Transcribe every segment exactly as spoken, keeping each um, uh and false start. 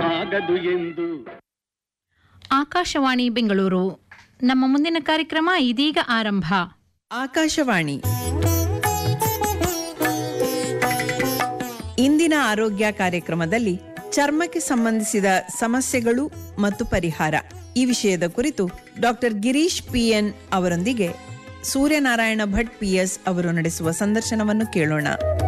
ಆಗದು ಎಂದು. ಆಕಾಶವಾಣಿ ಬೆಂಗಳೂರು. ನಮ್ಮ ಮುಂದಿನ ಕಾರ್ಯಕ್ರಮ ಇದೀಗ ಆರಂಭ. ಆಕಾಶವಾಣಿ ಇಂದಿನ ಆರೋಗ್ಯ ಕಾರ್ಯಕ್ರಮದಲ್ಲಿ ಚರ್ಮಕ್ಕೆ ಸಂಬಂಧಿಸಿದ ಸಮಸ್ಯೆಗಳು ಮತ್ತು ಪರಿಹಾರ ಈ ವಿಷಯದ ಕುರಿತು ಡಾಕ್ಟರ್ ಗಿರೀಶ್ ಪಿಎನ್ ಅವರೊಂದಿಗೆ ಸೂರ್ಯನಾರಾಯಣ ಭಟ್ ಪಿಎಸ್ ಅವರು ನಡೆಸುವ ಸಂದರ್ಶನವನ್ನು ಕೇಳೋಣ.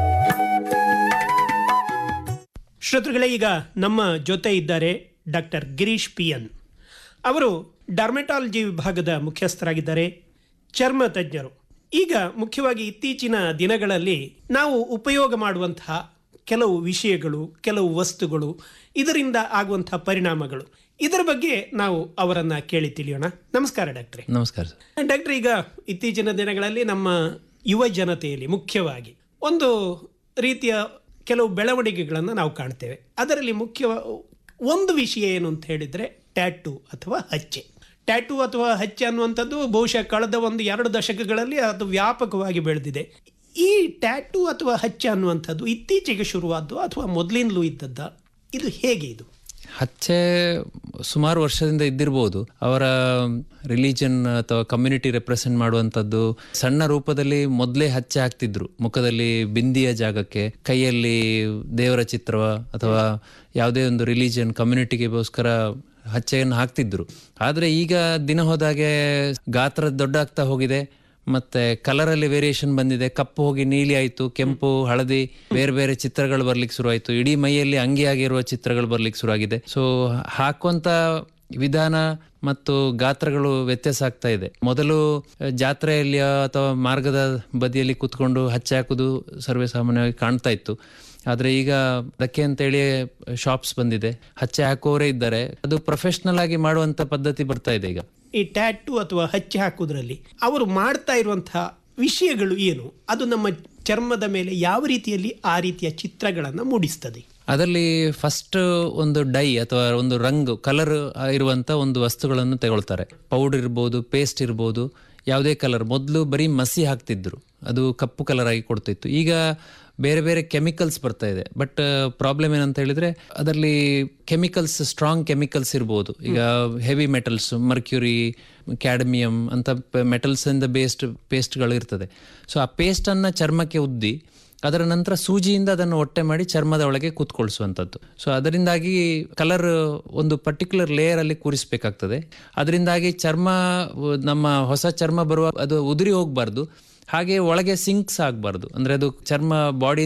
ಶ್ರೋತೃಗಳೇ, ಈಗ ನಮ್ಮ ಜೊತೆ ಇದ್ದಾರೆ ಡಾಕ್ಟರ್ ಗಿರೀಶ್ ಪಿಎನ್ ಅವರು. ಡರ್ಮೆಟಾಲಜಿ ವಿಭಾಗದ ಮುಖ್ಯಸ್ಥರಾಗಿದ್ದಾರೆ, ಚರ್ಮ ತಜ್ಞರು. ಈಗ ಮುಖ್ಯವಾಗಿ ಇತ್ತೀಚಿನ ದಿನಗಳಲ್ಲಿ ನಾವು ಉಪಯೋಗ ಮಾಡುವಂತಹ ಕೆಲವು ವಿಷಯಗಳು, ಕೆಲವು ವಸ್ತುಗಳು, ಇದರಿಂದ ಆಗುವಂತಹ ಪರಿಣಾಮಗಳು, ಇದರ ಬಗ್ಗೆ ನಾವು ಅವರನ್ನ ಕೇಳಿ ತಿಳಿಯೋಣ. ನಮಸ್ಕಾರ ಡಾಕ್ಟ್ರೆ. ನಮಸ್ಕಾರ ಸರ್. ಡಾಕ್ಟ್ರೆ, ಈಗ ಇತ್ತೀಚಿನ ದಿನಗಳಲ್ಲಿ ನಮ್ಮ ಯುವ ಜನತೆಯಲ್ಲಿ ಮುಖ್ಯವಾಗಿ ಒಂದು ರೀತಿಯ ಕೆಲವು ಬೆಳವಣಿಗೆಗಳನ್ನು ನಾವು ಕಾಣ್ತೇವೆ. ಅದರಲ್ಲಿ ಮುಖ್ಯ ಒಂದು ವಿಷಯ ಏನು ಅಂತ ಹೇಳಿದರೆ ಟ್ಯಾಟೂ ಅಥವಾ ಹಚ್ಚೆ. ಟ್ಯಾಟೂ ಅಥವಾ ಹಚ್ಚೆ ಅನ್ನುವಂಥದ್ದು ಬಹುಶಃ ಕಳೆದ ಒಂದು ಎರಡು ದಶಕಗಳಲ್ಲಿ ಅದು ವ್ಯಾಪಕವಾಗಿ ಬೆಳೆದಿದೆ. ಈ ಟ್ಯಾಟೂ ಅಥವಾ ಹಚ್ಚೆ ಅನ್ನುವಂಥದ್ದು ಇತ್ತೀಚೆಗೆ ಶುರುವಾದ್ದು ಅಥವಾ ಮೊದಲಿಂದಲೂ ಇದ್ದದ್ದ? ಇದು ಹೇಗೆ? ಇದು ಹಚ್ಚೆ ಸುಮಾರು ವರ್ಷದಿಂದ ಇದ್ದಿರ್ಬೋದು. ಅವರ ರಿಲಿಜನ್ ಅಥವಾ ಕಮ್ಯುನಿಟಿ ರೆಪ್ರೆಸೆಂಟ್ ಮಾಡುವಂಥದ್ದು ಸಣ್ಣ ರೂಪದಲ್ಲಿ ಮೊದಲೇ ಹಚ್ಚೆ ಹಾಕ್ತಿದ್ರು. ಮುಖದಲ್ಲಿ ಬಿಂದಿಯ ಜಾಗಕ್ಕೆ ಕೈಯಲ್ಲಿ ದೇವರ ಚಿತ್ರ ಅಥವಾ ಯಾವುದೇ ಒಂದು ರಿಲಿಜನ್ ಕಮ್ಯುನಿಟಿಗೆಗೋಸ್ಕರ ಹಚ್ಚೆಯನ್ನು ಹಾಕ್ತಿದ್ರು. ಆದರೆ ಈಗ ದಿನ ಹೋದಾಗೆ ಗಾತ್ರ ದೊಡ್ಡ ಆಗ್ತಾ ಹೋಗಿದೆ, ಮತ್ತೆ ಕಲರಲ್ಲಿ ವೇರಿಯೇಷನ್ ಬಂದಿದೆ. ಕಪ್ಪು ಹೋಗಿ ನೀಲಿ ಆಯಿತು, ಕೆಂಪು, ಹಳದಿ, ಬೇರೆ ಬೇರೆ ಚಿತ್ರಗಳು ಬರ್ಲಿಕ್ಕೆ ಶುರು ಆಯಿತು. ಇಡೀ ಮೈಯಲ್ಲಿ ಅಂಗಿಯಾಗಿರುವ ಚಿತ್ರಗಳು ಬರ್ಲಿಕ್ಕೆ ಶುರು ಆಗಿದೆ. ಸೊ ಹಾಕುವಂತ ವಿಧಾನ ಮತ್ತು ಗಾತ್ರಗಳು ವ್ಯತ್ಯಾಸ ಆಗ್ತಾ ಇದೆ. ಮೊದಲು ಜಾತ್ರೆಯಲ್ಲಿ ಅಥವಾ ಮಾರ್ಗದ ಬದಿಯಲ್ಲಿ ಕೂತ್ಕೊಂಡು ಹಚ್ಚೆ ಹಾಕುದು ಸರ್ವೇ ಸಾಮಾನ್ಯವಾಗಿ ಕಾಣ್ತಾ ಇತ್ತು. ಆದರೆ ಈಗ ಅದಕ್ಕೆ ಅಂತೇಳಿ ಶಾಪ್ಸ್ ಬಂದಿದೆ, ಹಚ್ಚೆ ಹಾಕುವವರೇ ಇದ್ದಾರೆ. ಅದು ಪ್ರೊಫೆಷನಲ್ ಆಗಿ ಮಾಡುವಂತ ಪದ್ಧತಿ ಬರ್ತಾ ಇದೆ ಈಗ. ಈ ಟ್ಯಾಟೂ ಅಥವಾ ಹಚ್ಚೆ ಹಾಕುವುದರಲ್ಲಿ ಅವರು ಮಾಡ್ತಾ ಇರುವಂತಹ ವಿಷಯಗಳು ಏನು? ಅದು ನಮ್ಮ ಚರ್ಮದ ಮೇಲೆ ಯಾವ ರೀತಿಯಲ್ಲಿ ಆ ರೀತಿಯ ಚಿತ್ರಗಳನ್ನು ಮೂಡಿಸ್ತದೆ? ಅದರಲ್ಲಿ ಫಸ್ಟ್ ಒಂದು ಡೈ ಅಥವಾ ಒಂದು ರಂಗು ಕಲರ್ ಇರುವಂತ ಒಂದು ವಸ್ತುಗಳನ್ನು ತಗೊಳ್ತಾರೆ. ಪೌಡರ್ ಇರ್ಬೋದು, ಪೇಸ್ಟ್ ಇರ್ಬೋದು, ಯಾವುದೇ ಕಲರ್. ಮೊದಲು ಬರೀ ಮಸಿ ಹಾಕ್ತಿದ್ರು, ಅದು ಕಪ್ಪು ಕಲರ್ ಆಗಿ ಕೊಡ್ತಿತ್ತು. ಈಗ ಬೇರೆ ಬೇರೆ ಕೆಮಿಕಲ್ಸ್ ಬರ್ತಾ ಇದೆ. ಬಟ್ ಪ್ರಾಬ್ಲಮ್ ಏನಂತ ಹೇಳಿದ್ರೆ ಅದರಲ್ಲಿ ಕೆಮಿಕಲ್ಸ್, ಸ್ಟ್ರಾಂಗ್ ಕೆಮಿಕಲ್ಸ್ ಇರ್ಬೋದು. ಈಗ ಹೆವಿ ಮೆಟಲ್ಸ್, ಮರ್ಕ್ಯೂರಿ, ಕ್ಯಾಡ್ಮಿಯಂ ಅಂತ ಮೆಟಲ್ಸ್ ಇಂದ ಬೇಸ್ಡ್ ಪೇಸ್ಟ್ಗಳು ಇರ್ತದೆ. ಸೊ ಆ ಪೇಸ್ಟನ್ನು ಚರ್ಮಕ್ಕೆ ಉದ್ದಿ ಅದರ ನಂತರ ಸೂಜಿಯಿಂದ ಅದನ್ನು ಒಟ್ಟೆ ಮಾಡಿ ಚರ್ಮದ ಒಳಗೆ ಕೂತ್ಕೊಳಿಸುವಂಥದ್ದು. ಸೊ ಅದರಿಂದಾಗಿ ಕಲರ್ ಒಂದು ಪರ್ಟಿಕ್ಯುಲರ್ ಲೇಯರ್ ಅಲ್ಲಿ ಕೂರಿಸಬೇಕಾಗ್ತದೆ. ಅದರಿಂದಾಗಿ ಚರ್ಮ, ನಮ್ಮ ಹೊಸ ಚರ್ಮ ಬರುವ ಅದು ಉದುರಿ ಹೋಗಬಾರ್ದು, ಹಾಗೆ ಒಳಗೆ ಸಿಂಕ್ಸ್ ಆಗಬಾರ್ದು. ಅಂದ್ರೆ ಅದು ಚರ್ಮ ಬಾಡಿ